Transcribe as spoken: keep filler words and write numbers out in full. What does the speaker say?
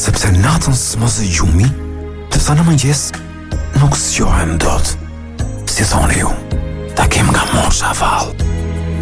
sepse natën s'mos e gjumi, të thënë mëngjes nuk zgjohem dot. Si thoni ju, ta kem nga mosha vallë.